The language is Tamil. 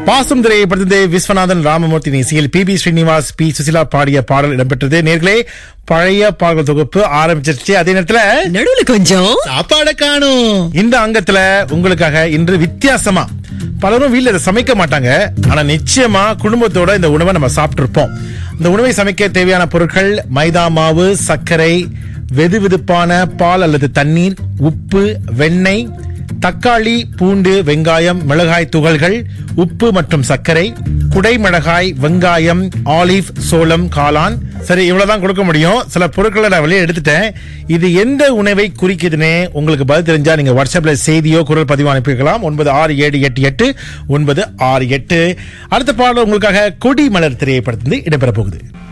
பாசம் திரைப்படத்திலே விஸ்வநாதன் ராமமூர்த்தி இசையில் பி ஸ்ரீனிவாஸ் பி சுசிலா பாடிய பாடல் இடம்பெற்றது. நேர்களே, பழைய பாடல் தொகுப்பு ஆரம்பிச்சிருச்சு. அதே நேரத்துல நடுவுல கொஞ்சம் சாப்பாடு காணும். இந்த அங்கத்துல உங்களுக்காக இன்று வித்தியாசமா, பலரும் வீட்டுல இதை சமைக்க மாட்டாங்க, ஆனா நிச்சயமா குடும்பத்தோட இந்த உணவை நம்ம சாப்பிட்டு இருப்போம். இந்த உணவை சமைக்க தேவையான பொருட்கள்: மைதா மாவு, சர்க்கரை, வெதுவெதுப்பான பால் அல்லது தண்ணீர், உப்பு, வெண்ணெய், தக்காளி, பூண்டு, வெங்காயம், மிளகாய் துகள்கள், உப்பு மற்றும் சர்க்கரை, குடைமிளகாய், வெங்காயம், ஆலிவ், சோளம், காளான். சரி, இவ்வளவுதான் கொடுக்க முடியும். சில பொருட்களை நான் வெளியே எடுத்துட்டேன். இது எந்த உணவை குறிக்குதுன்னு உங்களுக்கு பதில் தெரிஞ்சா நீங்க வாட்ஸ்அப்ல செய்தியோ குரல் பதிவு அனுப்பிக்கலாம். 96788968. அடுத்த பாடல் உங்களுக்காக கொடி மலர் திரைப்படத்திலிருந்து இடம்பெற போகுது.